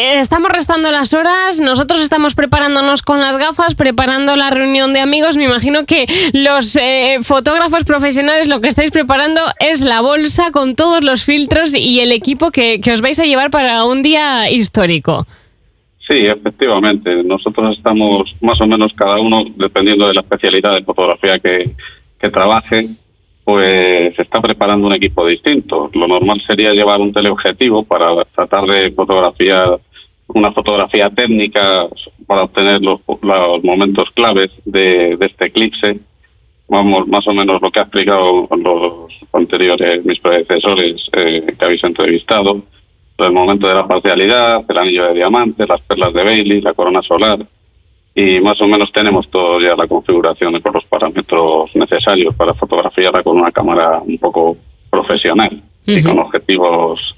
estamos restando las horas, nosotros estamos preparándonos con las gafas, preparando la reunión de amigos. Me imagino que los fotógrafos profesionales lo que estáis preparando es la bolsa con todos los filtros y el equipo que os vais a llevar para un día histórico. Sí, efectivamente. Nosotros estamos más o menos cada uno, dependiendo de la especialidad de fotografía que trabaje, pues está preparando un equipo distinto. Lo normal sería llevar un teleobjetivo para tratar de fotografiar una fotografía técnica para obtener los momentos claves de este eclipse. Vamos, más o menos lo que ha explicado los anteriores, mis predecesores que habéis entrevistado. El momento de la parcialidad, el anillo de diamante, las perlas de Bailey, la corona solar. Y más o menos tenemos todo ya la configuración con los parámetros necesarios para fotografiarla con una cámara un poco profesional y con objetivos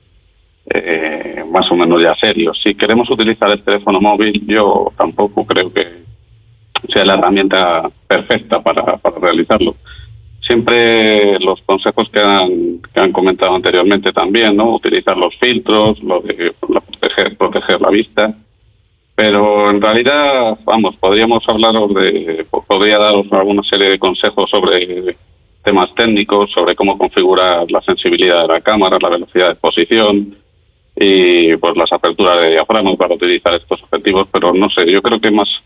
más o menos ya serios. Si queremos utilizar el teléfono móvil, yo tampoco creo que sea la herramienta perfecta para realizarlo. Siempre los consejos que han comentado anteriormente también, ¿no? Utilizar los filtros, lo de proteger la vista. Pero en realidad, podría daros alguna serie de consejos sobre temas técnicos, sobre cómo configurar la sensibilidad de la cámara, la velocidad de exposición y pues las aperturas de diafragma para utilizar estos objetivos, pero no sé, yo creo que más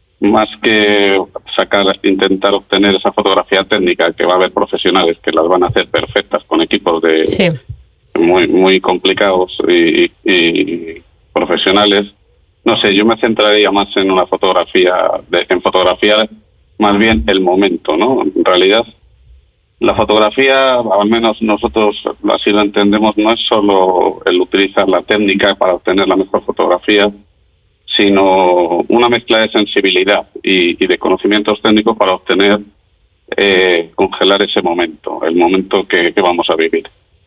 que intentar obtener esa fotografía técnica, que va a haber profesionales que las van a hacer perfectas con equipos muy, muy complicados y profesionales. No sé, yo me centraría más en una fotografiar más bien el momento, ¿no? En realidad, la fotografía, al menos nosotros así lo entendemos, no es solo el utilizar la técnica para obtener la mejor fotografía, sino una mezcla de sensibilidad y de conocimientos técnicos para congelar ese momento, el momento que vamos a vivir.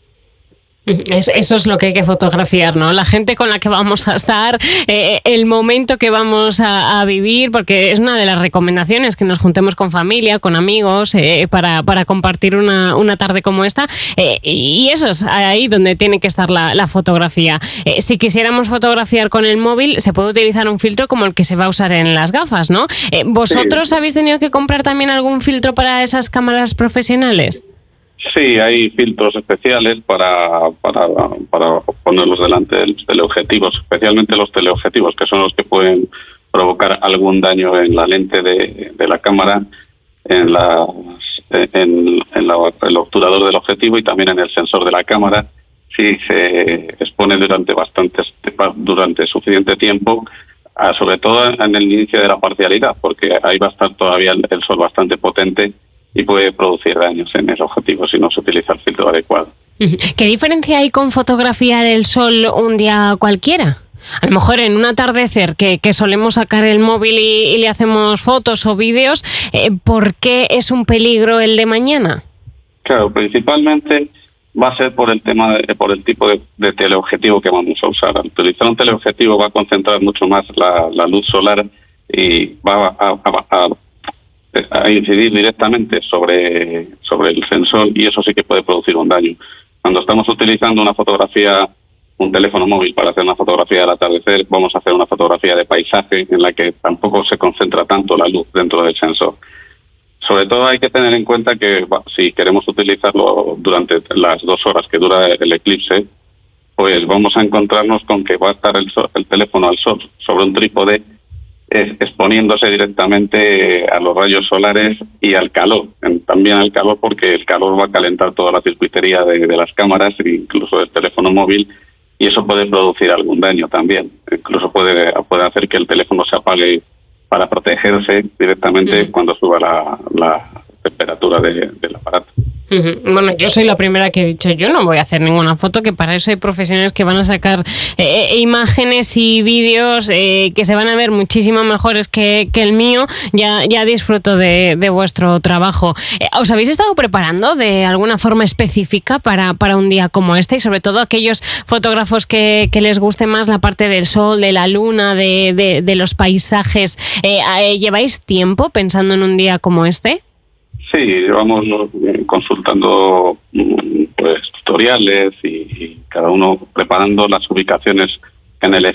Eso es lo que hay que fotografiar, ¿no? La gente con la que vamos a estar, el momento que vamos a vivir, porque es una de las recomendaciones que nos juntemos con familia, con amigos, para compartir una tarde como esta, y eso es ahí donde tiene que estar la fotografía. Si quisiéramos fotografiar con el móvil, se puede utilizar un filtro como el que se va a usar en las gafas, ¿no? ¿Vosotros habéis tenido que comprar también algún filtro para esas cámaras profesionales? Sí, hay filtros especiales para ponerlos delante de los teleobjetivos, especialmente los teleobjetivos, que son los que pueden provocar algún daño en la lente de la cámara, en el obturador del objetivo y también en el sensor de la cámara. Si se expone durante suficiente tiempo, sobre todo en el inicio de la parcialidad, porque ahí va a estar todavía el sol bastante potente y puede producir daños en el objetivo si no se utiliza el filtro adecuado. ¿Qué diferencia hay con fotografiar el sol un día cualquiera? A lo mejor en un atardecer que solemos sacar el móvil y le hacemos fotos o vídeos, ¿por qué es un peligro el de mañana? Claro, principalmente va a ser por el tipo de teleobjetivo que vamos a usar. Al utilizar un teleobjetivo va a concentrar mucho más la luz solar y va a incidir directamente sobre el sensor, y eso sí que puede producir un daño. Cuando estamos utilizando un teléfono móvil para hacer una fotografía del atardecer, vamos a hacer una fotografía de paisaje en la que tampoco se concentra tanto la luz dentro del sensor. Sobre todo hay que tener en cuenta que si queremos utilizarlo durante las 2 horas que dura el eclipse, pues vamos a encontrarnos con que va a estar el teléfono al sol sobre un trípode, exponiéndose directamente a los rayos solares y al calor, también al calor, porque el calor va a calentar toda la circuitería de las cámaras e incluso del teléfono móvil, y eso puede producir algún daño también. Incluso puede hacer que el teléfono se apague para protegerse directamente cuando suba la temperatura del aparato. Bueno, yo soy la primera que he dicho, yo no voy a hacer ninguna foto, que para eso hay profesionales que van a sacar imágenes y vídeos que se van a ver muchísimo mejores que el mío. Ya disfruto de vuestro trabajo. ¿Os habéis estado preparando de alguna forma específica para un día como este? Y sobre todo aquellos fotógrafos que les guste más la parte del sol, de la luna, de los paisajes. ¿Lleváis tiempo pensando en un día como este? Sí, llevamos consultando tutoriales y cada uno preparando las ubicaciones en el